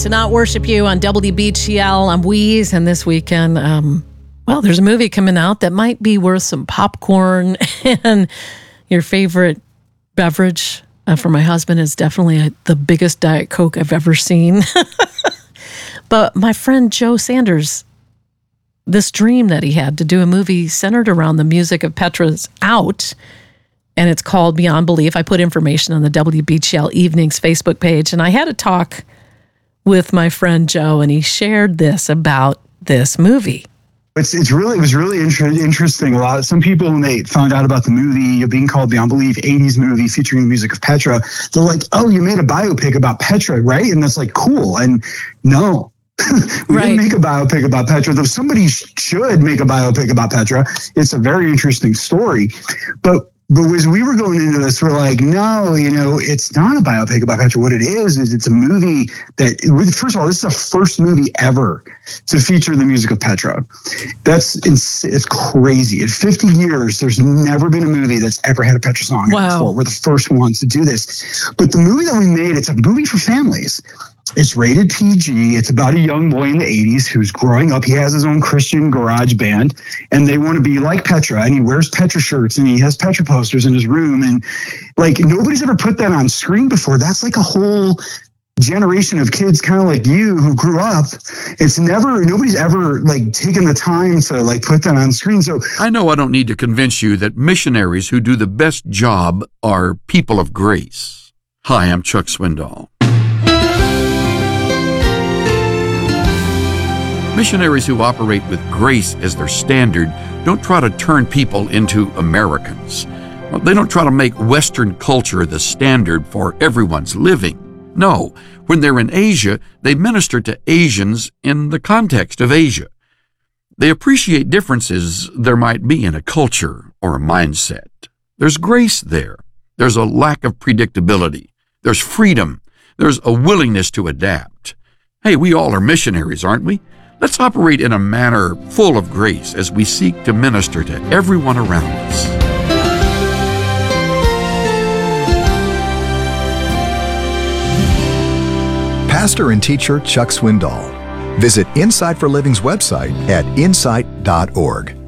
to Not Worship You on WBGL. I'm Wheeze, and this weekend, there's a movie coming out that might be worth some popcorn, and your favorite beverage for my husband is definitely the biggest Diet Coke I've ever seen. But my friend Joe Sanders, this dream that he had to do a movie centered around the music of Petra's out, and it's called Beyond Belief. I put information on the WBGL Evenings Facebook page, and I had a talk with my friend Joe, and he shared this about this movie. It was really interesting. Some people, when they found out about the movie being called Beyond Belief, 80s movie featuring the music of Petra, they're like, "Oh, you made a biopic about Petra, right?" And that's like, cool. And no, we didn't make a biopic about Petra. Though somebody should make a biopic about Petra. It's a very interesting story, but as we were going into this, we're like, no, it's not a biopic about Petra. What it is it's a movie that, first of all, this is the first movie ever to feature the music of Petra. It's crazy. In 50 years, there's never been a movie that's ever had a Petra song in it before. We're the first ones to do this. But the movie that we made, it's a movie for families. It's rated PG. It's about a young boy in the 80s who's growing up. He has his own Christian garage band, and they want to be like Petra, and he wears Petra shirts, and he has Petra posters in his room. And like, nobody's ever put that on screen before. That's like a whole generation of kids kind of like you who grew up. Nobody's ever like taken the time to like put that on screen. So I know I don't need to convince you that missionaries who do the best job are people of grace. Hi, I'm Chuck Swindoll. Missionaries who operate with grace as their standard don't try to turn people into Americans. They don't try to make Western culture the standard for everyone's living. No, when they're in Asia, they minister to Asians in the context of Asia. They appreciate differences there might be in a culture or a mindset. There's grace there. There's a lack of predictability. There's freedom. There's a willingness to adapt. Hey, we all are missionaries, aren't we? Let's operate in a manner full of grace as we seek to minister to everyone around us. Pastor and teacher Chuck Swindoll. Visit Insight for Living's website at insight.org.